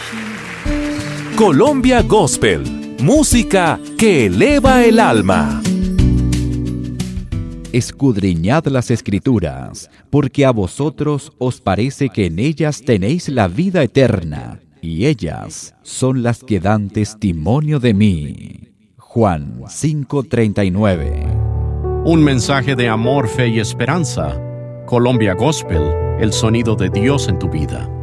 Colombia Gospel, música que eleva el alma. Escudriñad las Escrituras, porque a vosotros os parece que en ellas tenéis la vida eterna, y ellas son las que dan testimonio de mí. Juan 5:39. Un mensaje de amor, fe y esperanza. Colombia Gospel, el sonido de Dios en tu vida.